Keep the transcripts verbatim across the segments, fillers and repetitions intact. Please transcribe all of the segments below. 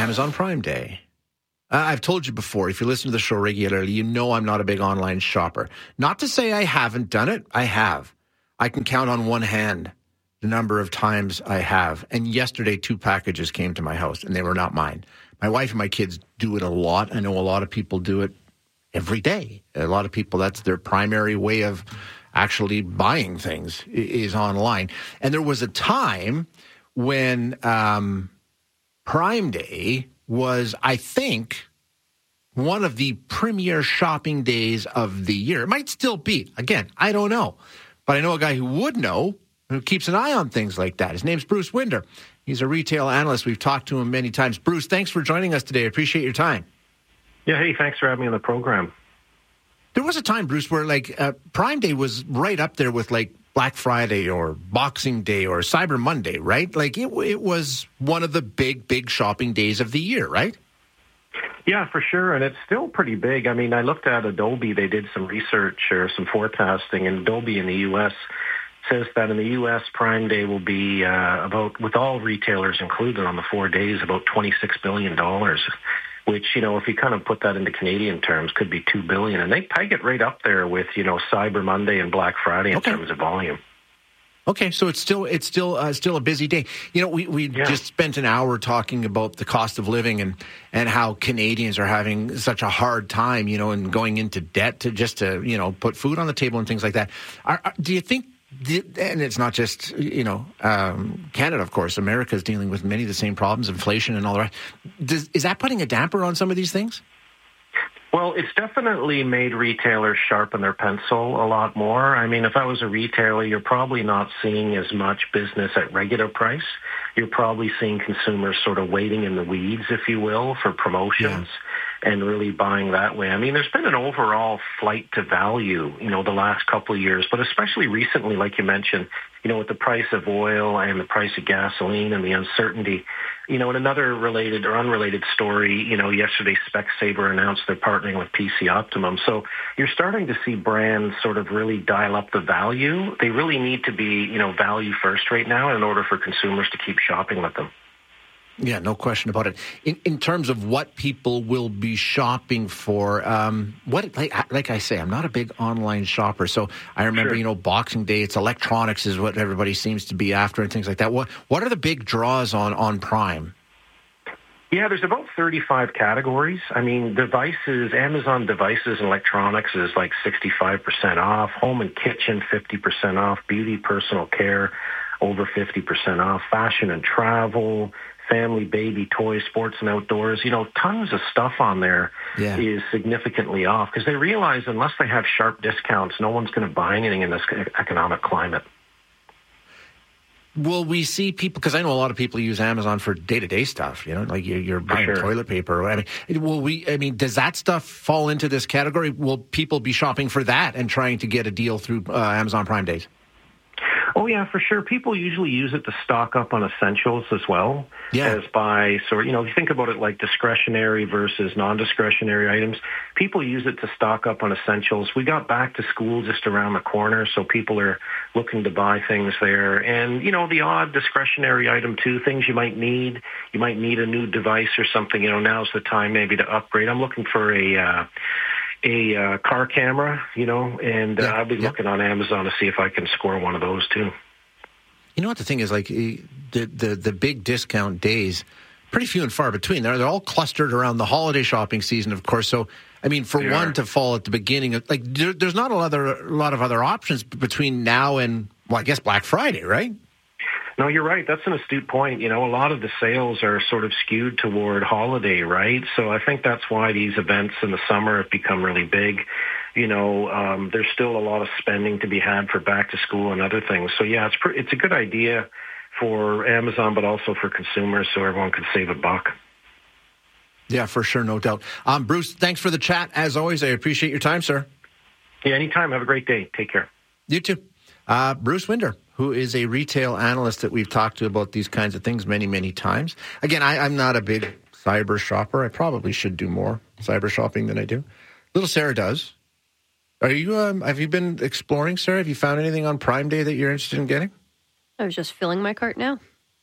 Amazon Prime Day. Uh, I've told you before, if you listen to the show regularly, you know I'm not a big online shopper. Not to say I haven't done it. I have. I can count on one hand the number of times I have. And yesterday, two packages came to my house, and they were not mine. My wife and my kids do it a lot. I know a lot of people do it every day. A lot of people, that's their primary way of actually buying things is online. And there was a time when um, Prime Day was, I think, one of the premier shopping days of the year. It might still be. Again, I don't know. But I know a guy who would know, who keeps an eye on things like that. His name's Bruce Winder. He's a retail analyst. We've talked to him many times. Bruce, thanks for joining us today. I appreciate your time. Yeah, hey, thanks for having me on the program. There was a time, Bruce, where like uh, Prime Day was right up there with like Black Friday or Boxing Day or Cyber Monday, right? Like it, it was one of the big, big shopping days of the year, right? Yeah, for sure. And it's still pretty big. I mean, I looked at Adobe. They did some research or some forecasting, and Adobe in the U S says that in the U S, Prime Day will be uh, about, with all retailers included on the four days, about twenty-six billion dollars. Which, you know, if you kind of put that into Canadian terms, could be two billion dollars. And they peg it right up there with, you know, Cyber Monday and Black Friday in okay. terms of volume. Okay, so it's still it's still uh, still a busy day. You know, we we yeah. just spent an hour talking about the cost of living and, and how Canadians are having such a hard time, you know, and going into debt to just to, you know, put food on the table and things like that. Are, are, do you think, and it's not just, you know, um, Canada, of course, America is dealing with many of the same problems, inflation and all the rest. Does, is that putting a damper on some of these things? Well, it's definitely made retailers sharpen their pencil a lot more. I mean, if I was a retailer, you're probably not seeing as much business at regular price. You're probably seeing consumers sort of waiting in the weeds, if you will, for promotions. Yeah. And really buying that way. I mean, there's been an overall flight to value, you know, the last couple of years, but especially recently, like you mentioned, you know, with the price of oil and the price of gasoline and the uncertainty. You know, in another related or unrelated story, you know, yesterday Specsavers announced they're partnering with P C Optimum. So you're starting to see brands sort of really dial up the value. They really need to be, you know, value first right now in order for consumers to keep shopping with them. Yeah, no question about it. In in terms of what people will be shopping for, um, what like like I say, I'm not a big online shopper. So I remember, sure. you know, Boxing Day, it's electronics is what everybody seems to be after and things like that. What what are the big draws on, on Prime? Yeah, there's about thirty-five categories. I mean, devices, Amazon devices and electronics is like sixty-five percent off. Home and kitchen, fifty percent off. Beauty, personal care, over fifty percent off. Fashion and travel, family, baby, toys, sports and outdoors, you know, tons of stuff on there yeah. is significantly off because they realize unless they have sharp discounts, no one's going to buy anything in this economic climate. Will we see people, because I know a lot of people use Amazon for day-to-day stuff, you know, like you're, you're buying sure. toilet paper. I mean, will we, I mean, does that stuff fall into this category? Will people be shopping for that and trying to get a deal through uh, Amazon Prime Days? Oh, yeah, for sure. People usually use it to stock up on essentials as well yeah. as by sort of, you know, if you think about it like discretionary versus non-discretionary items, people use it to stock up on essentials. We got back to school just around the corner, so people are looking to buy things there. And, you know, the odd discretionary item too, things you might need. You might need a new device or something. You know, now's the time maybe to upgrade. I'm looking for a... Uh, a uh, car camera, you know, and uh, yeah, I'll be yeah. looking on Amazon to see if I can score one of those too. You know what the thing is, like the the, the big discount days, pretty few and far between. They're, they're all clustered around the holiday shopping season, of course. So, I mean, for they one are. to fall at the beginning, of, like there, there's not a lot, of, a lot of other options between now and, well, I guess Black Friday, right? No, you're right. That's an astute point. You know, a lot of the sales are sort of skewed toward holiday, right? So I think that's why these events in the summer have become really big. You know, um, there's still a lot of spending to be had for back to school and other things. So yeah, it's pre- it's a good idea for Amazon, but also for consumers so everyone can save a buck. Yeah, for sure. No doubt. Um, Bruce, thanks for the chat. As always, I appreciate your time, sir. Yeah, anytime. Have a great day. Take care. You too. Uh, Bruce Winder, who is a retail analyst that we've talked to about these kinds of things many, many times. Again, I, I'm not a big cyber shopper. I probably should do more cyber shopping than I do. Little Sarah does. Are you? Um, have you been exploring, Sarah? Have you found anything on Prime Day that you're interested in getting? I was just filling my cart now.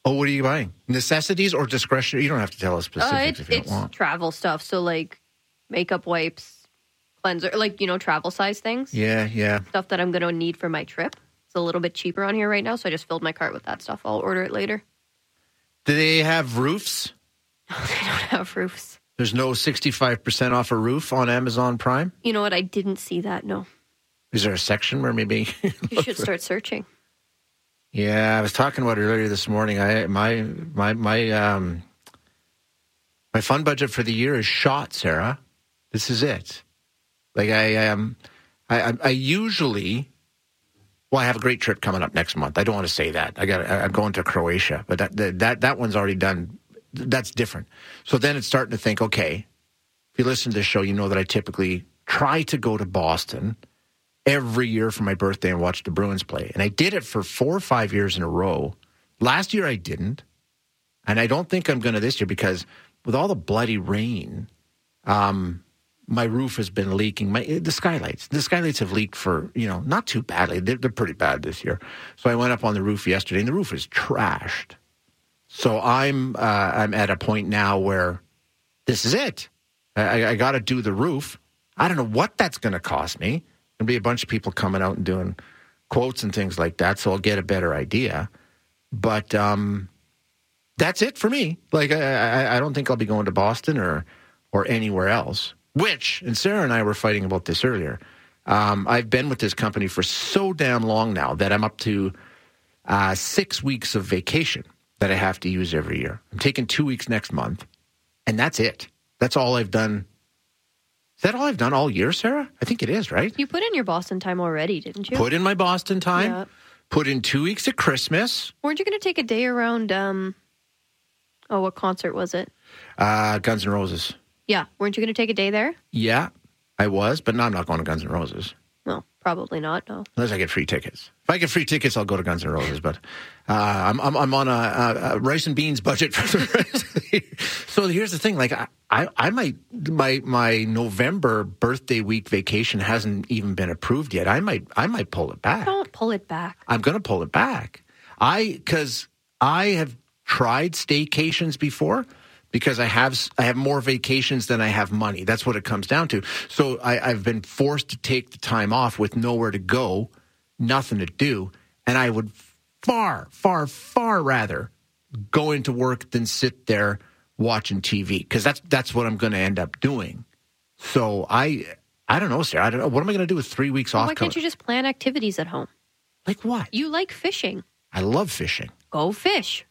Oh, what are you buying? Necessities or discretionary? You don't have to tell us specifics Uh, it, if you it's don't want. travel stuff. So like makeup wipes, cleanser, like, you know, travel size things. Yeah, yeah. Stuff that I'm going to need for my trip. It's a little bit cheaper on here right now. So I just filled my cart with that stuff. I'll order it later. Do they have roofs? They don't have roofs. There's no sixty-five percent off a roof on Amazon Prime? You know what? I didn't see that. No. Is there a section where maybe... You should start searching. Yeah, I was talking about it earlier this morning. I my my my um my fun budget for the year is shot, Sarah. This is it. Like I um I I, I usually well, I have a great trip coming up next month. I don't want to say that. I got I'm going to Croatia, but that that that one's already done. That's different. So then it's starting to think, okay, if you listen to this show, you know that I typically try to go to Boston every year for my birthday and watch the Bruins play. And I did it for four or five years in a row. Last year I didn't. And I don't think I'm going to this year because with all the bloody rain, um, my roof has been leaking. My The skylights. The skylights have leaked for, you know, not too badly. They're, they're pretty bad this year. So I went up on the roof yesterday and the roof is trashed. So I'm uh, I'm at a point now where this is it. I, I got to do the roof. I don't know what that's going to cost me. There'll be a bunch of people coming out and doing quotes and things like that, so I'll get a better idea. But um, that's it for me. Like, I, I, I don't think I'll be going to Boston or or anywhere else. Which, and Sarah and I were fighting about this earlier. Um, I've been with this company for so damn long now that I'm up to uh, six weeks of vacation that I have to use every year. I'm taking two weeks next month, and that's it. That's all I've done. Is that all I've done all year, Sarah? I think it is, right? You put in your Boston time already, didn't you? Put in my Boston time. Yeah. Put in two weeks at Christmas. Weren't you going to take a day around, um, oh, what concert was it? Uh, Guns N' Roses. Yeah. Weren't you going to take a day there? Yeah, I was, but no, I'm not going to Guns N' Roses. No, probably not, no. Unless I get free tickets. If I get free tickets, I'll go to Guns N' Roses. But uh, I'm, I'm I'm on a, a, a rice and beans budget for the rest of the year. So here's the thing: like I, I, I might my my November birthday week vacation hasn't even been approved yet. I might I might pull it back. Don't pull it back. I'm going to pull it back. I because I have tried staycations before. Because I have I have more vacations than I have money. That's what it comes down to. So I, I've been forced to take the time off with nowhere to go, nothing to do. And I would far, far, far rather go into work than sit there watching T V. Because that's that's what I'm going to end up doing. So I I don't know, Sarah. I don't know. What am I going to do with three weeks Well, off? why can't you just plan activities at home? Like what? You like fishing. I love fishing. Go fish.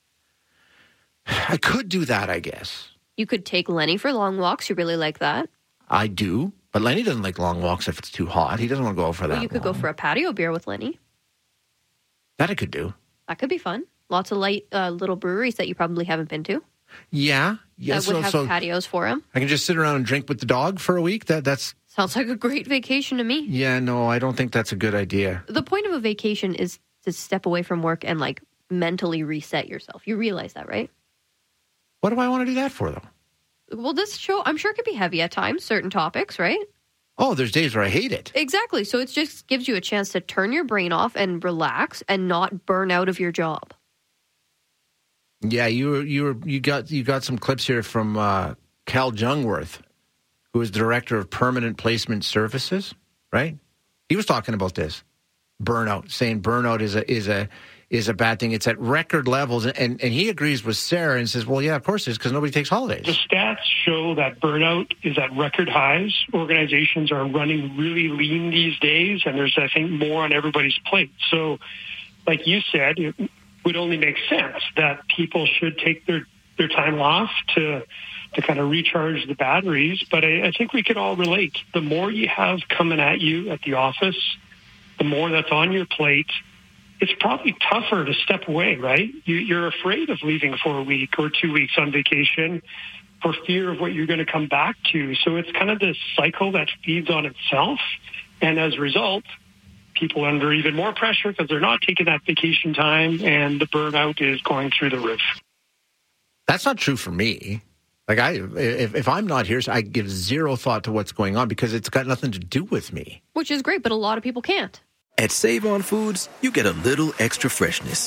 I could do that, I guess. You could take Lenny for long walks. You really like that. I do. But Lenny doesn't like long walks if it's too hot. He doesn't want to go out for that Well, you could long. go for a patio beer with Lenny. That I could do. That could be fun. Lots of light uh, little breweries that you probably haven't been to. Yeah. Yeah. That would so, have so patios for him. I can just sit around and drink with the dog for a week. That That's... Sounds like a great vacation to me. Yeah, no, I don't think that's a good idea. The point of a vacation is to step away from work and like mentally reset yourself. You realize that, right? What do I want to do that for, though? Well, this show, I'm sure, could be heavy at times, certain topics, right? Oh, there's days where I hate it. Exactly. So it just gives you a chance to turn your brain off and relax and not burn out of your job. Yeah, you were, you were, you got you got some clips here from uh, Cal Jungwirth, who is director of Permanent Placement Services, right? He was talking about this burnout, saying burnout is a is a is a bad thing. It's at record levels, and and he agrees with Sarah and says, well, yeah, of course it is, because nobody takes holidays. The stats show that burnout is at record highs. Organizations are running really lean these days, and there's, I think, more on everybody's plate. So, like you said, it would only make sense that people should take their, their time off to to kind of recharge the batteries. But I, I think we can all relate. The more you have coming at you at the office, the more that's on your plate, it's probably tougher to step away, right? You, you're afraid of leaving for a week or two weeks on vacation for fear of what you're going to come back to. So it's kind of this cycle that feeds on itself. And as a result, people are under even more pressure because they're not taking that vacation time, and the burnout is going through the roof. That's not true for me. Like I, if, if I'm not here, I give zero thought to what's going on because it's got nothing to do with me. Which is great, but a lot of people can't. At Save On Foods, you get a little extra freshness.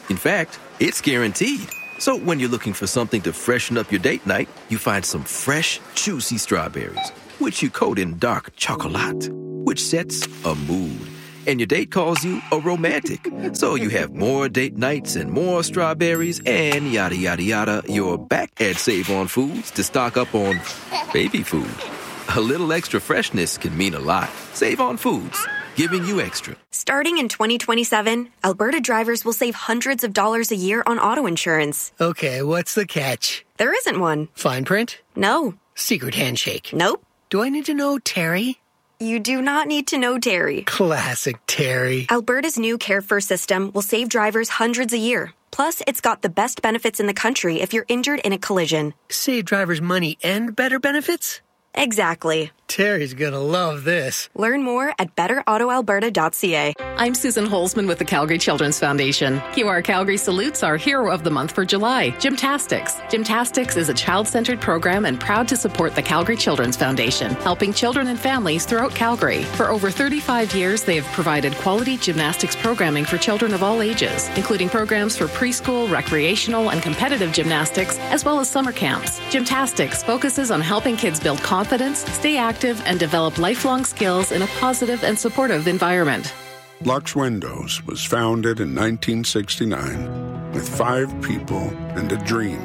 In fact, it's guaranteed. So when you're looking for something to freshen up your date night, you find some fresh, juicy strawberries, which you coat in dark chocolate, which sets a mood. And your date calls you a romantic. So you have more date nights and more strawberries and yada, yada, yada. You're back at Save On Foods to stock up on baby food. A little extra freshness can mean a lot. Save On Foods, giving you extra. Starting in twenty twenty-seven, Alberta drivers will save hundreds of dollars a year on auto insurance. Okay, what's the catch? There isn't one. Fine print? No. Secret handshake? Nope. Do I need to know Terry? You do not need to know Terry. Classic Terry. Alberta's new Care First system will save drivers hundreds a year. Plus, it's got the best benefits in the country if you're injured in a collision. Save drivers money and better benefits? Exactly. Terry's gonna love this. Learn more at better auto alberta dot c a. I'm Susan Holzman with the Calgary Children's Foundation. Q R Calgary salutes our hero of the month for July, Gymtastics. Gymtastics is a child-centered program and proud to support the Calgary Children's Foundation, helping children and families throughout Calgary. For over thirty-five years, they have provided quality gymnastics programming for children of all ages, including programs for preschool, recreational, and competitive gymnastics, as well as summer camps. Gymtastics focuses on helping kids build confidence, stay active, and develop lifelong skills in a positive and supportive environment. Lux Windows was founded in nineteen sixty-nine with five people and a dream.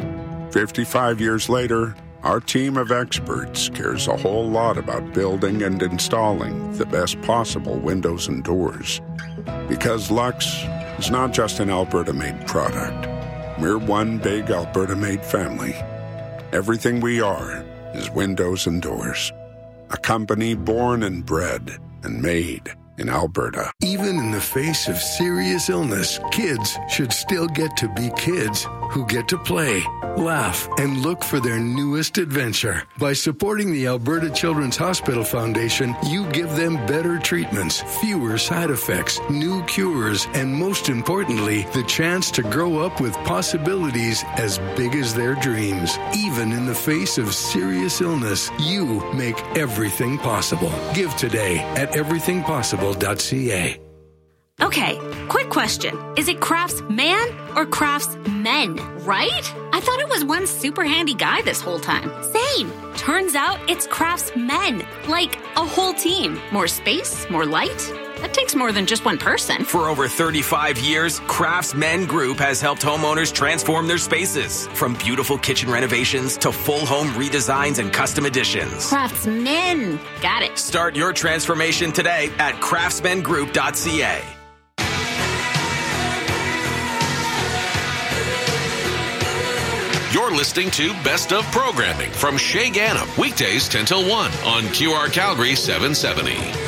fifty-five years later, our team of experts cares a whole lot about building and installing the best possible windows and doors. Because Lux is not just an Alberta-made product. We're one big Alberta-made family. Everything we are is windows and doors. A company born and bred and made in Alberta. Even in the face of serious illness, kids should still get to be kids who get to play, laugh, and look for their newest adventure. By supporting the Alberta Children's Hospital Foundation, you give them better treatments, fewer side effects, new cures, and most importantly, the chance to grow up with possibilities as big as their dreams. Even in the face of serious illness, you make everything possible. Give today at everything possible dot c a. Okay, quick question. Is it Craftsman or Craftsmen, right? I thought it was one super handy guy this whole time. Same. Turns out it's Craftsmen, like a whole team. More space, more light. That takes more than just one person. For over thirty-five years, Craftsmen Group has helped homeowners transform their spaces. From beautiful kitchen renovations to full home redesigns and custom additions. Craftsmen. Got it. Start your transformation today at craftsman group dot c a. You're listening to Best of Programming from Shay Gannam, weekdays ten till one on Q R Calgary seven seventy.